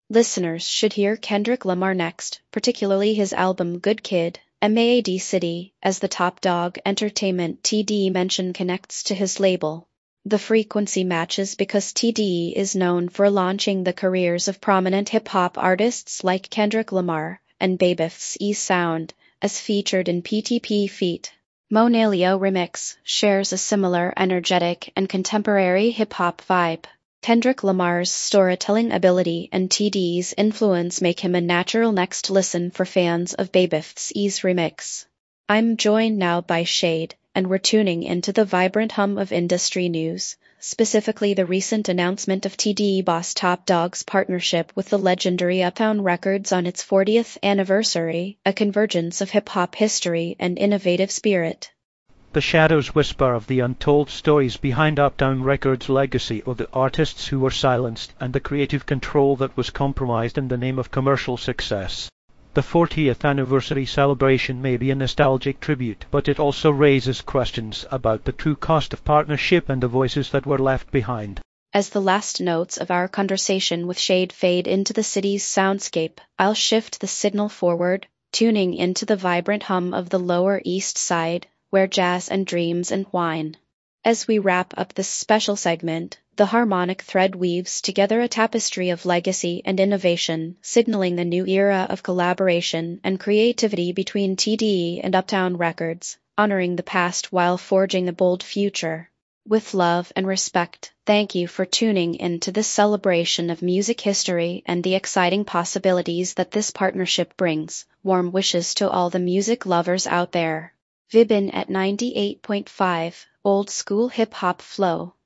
Listeners should hear Kendrick Lamar next, particularly his album Good Kid, Mad City, as the Top Dog Entertainment TDE mention connects to his label. The frequency matches because TDE is known for launching the careers of prominent hip-hop artists like Kendrick Lamar and Babyface Sound, as featured in PTP Feat. Monaleo Remix shares a similar energetic and contemporary hip-hop vibe. Kendrick Lamar's storytelling ability and TD's influence make him a natural next listen for fans of Babyface's remix. I'm joined now by Shade, and we're tuning into the vibrant hum of industry news, specifically the recent announcement of TDE boss Top Dog's partnership with the legendary Uptown Records on its 40th anniversary, a convergence of hip-hop history and innovative spirit. The shadows whisper of the untold stories behind Uptown Records' legacy of the artists who were silenced and the creative control that was compromised in the name of commercial success. The 40th anniversary celebration may be a nostalgic tribute, but it also raises questions about the true cost of partnership and the voices that were left behind. As the last notes of our conversation with Shade fade into the city's soundscape, I'll shift the signal forward, tuning into the vibrant hum of the Lower East Side, where jazz and dreams entwine. As we wrap up this special segment, the harmonic thread weaves together a tapestry of legacy and innovation, signaling a new era of collaboration and creativity between TDE and Uptown Records, honoring the past while forging a bold future. With love and respect, thank you for tuning in to this celebration of music history and the exciting possibilities that this partnership brings. Warm wishes to all the music lovers out there. Vibin at 98.5, old school hip hop flow.